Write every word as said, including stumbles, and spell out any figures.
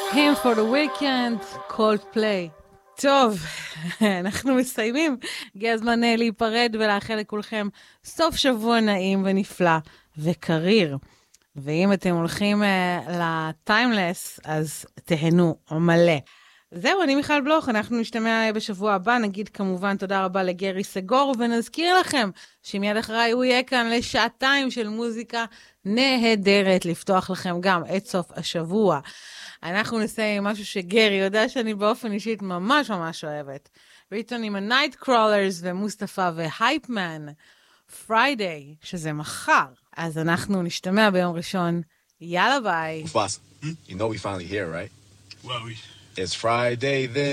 Him for the Weekend, Coldplay. טוב, אנחנו מסיימים. הגיע הזמן להיפרד ולאחל לכולכם סוף שבוע נעים ונפלא וקריר. ואם אתם הולכים לטיימלס, אז תהנו מלא. זהו, אני מיכל בלוך, אנחנו נשתמע בשבוע הבא, נגיד כמובן תודה רבה לגרי סגור, ונזכיר לכם שמיד אחריי הוא יהיה כאן לשעתיים של מוזיקה נהדרת, לפתוח לכם גם את סוף השבוע. אנחנו נסיים עם משהו שגרי יודע שאני באופן אישית ממש ממש אוהבת. ואיתון עם הנייט קרולרס ומוסטפא והייפמן, פריידיי, שזה מחר. אז אנחנו נשתמע ביום ראשון. יאללה ביי. Mufasa, you know we finally here, right? Well, we... It's Friday then.